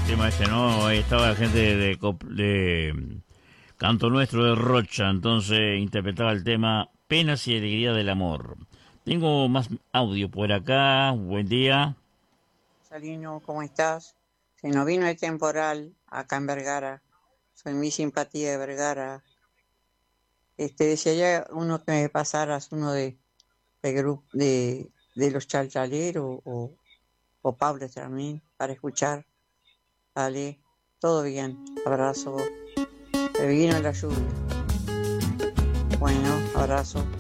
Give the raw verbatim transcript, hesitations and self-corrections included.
tema ese, ¿no? Ahí estaba la gente de, de, de Canto Nuestro de Rocha, entonces interpretaba el tema Penas y Alegría del Amor. Tengo más audio por acá, buen día. Salino, ¿cómo estás? Se nos vino el temporal acá en Vergara. Soy mi simpatía de Vergara. Este, desearía uno que me pasaras uno de, de grupo de, de los Chalchaleros o, o Pablo también para escuchar. Dale, todo bien. Abrazo. Me vino la lluvia. Bueno, abrazo.